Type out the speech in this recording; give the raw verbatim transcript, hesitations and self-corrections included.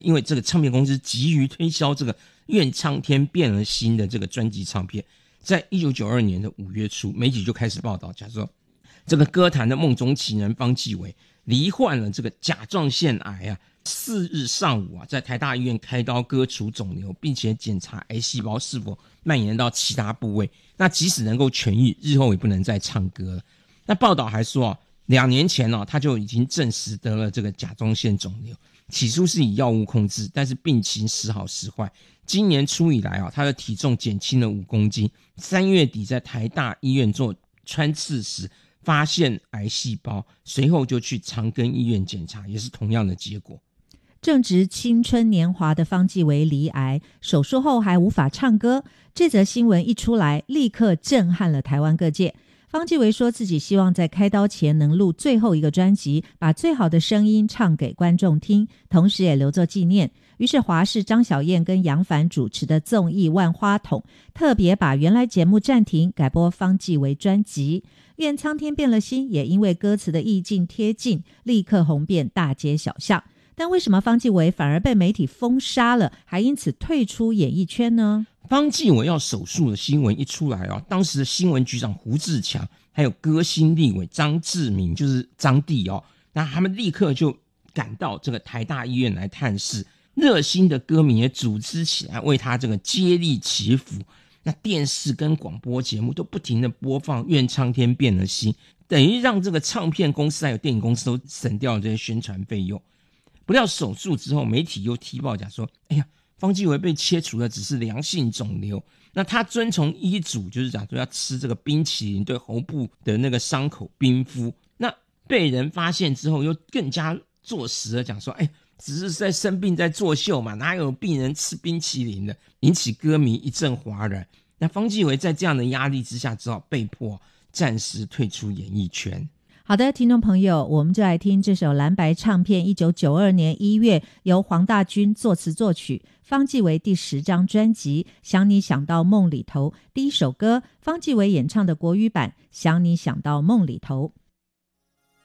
因为这个唱片公司急于推销这个愿苍天变了心的这个专辑唱片，在一九九二年的五月初，媒体就开始报道，假如说这个歌坛的梦中情人方季惟罹患了这个甲状腺癌啊，四日上午啊，在台大医院开刀割除肿瘤，并且检查癌细胞是否蔓延到其他部位。那即使能够痊愈，日后也不能再唱歌了。那报道还说啊，两年前啊，他就已经证实得了这个甲状腺肿瘤，起初是以药物控制，但是病情时好时坏。今年初以来啊，他的体重减轻了五公斤。三月底在台大医院做穿刺时，发现癌细胞，随后就去长庚医院检查，也是同样的结果。 正值青春年华的方季惟罹癌，手术后还无法唱歌。这则新闻一出来，立刻震撼了台湾各界。方季惟说自己希望在开刀前能录最后一个专辑，把最好的声音唱给观众听，同时也留作纪念。于是华视张小燕跟杨凡主持的综艺《万花筒》特别把原来节目暂停，改播方季惟专辑。愿苍天变了心也因为歌词的意境贴近，立刻红遍大街小巷。但为什么方季惟反而被媒体封杀了，还因此退出演艺圈呢？ 方季惟要手术的新闻一出来啊，当时的新闻局长胡志强还有歌星立委张志明，就是张帝哦，那他们立刻就赶到这个台大医院来探视，热心的歌迷也组织起来为他这个接力祈福。那电视跟广播节目都不停的播放愿苍天变了心，等于让这个唱片公司还有电影公司都省掉了这些宣传费用。不料手术之后，媒体又踢爆讲说，哎呀，方季惟被切除的只是良性肿瘤，那他遵从医嘱，就是讲说要吃这个冰淇淋，对喉部的那个伤口冰敷。那被人发现之后，又更加坐实了讲说，哎，只是在生病在作秀嘛，哪有病人吃冰淇淋的，引起歌迷一阵哗然。那方季惟在这样的压力之下，只好被迫暂时退出演艺圈。 好的，听众朋友，我们就来听这首蓝白唱片一九九二年一月由黄大军作词作曲，方季惟第十张专辑《想你想到梦里头》第一首歌，方季惟演唱的国语版《想你想到梦里头》。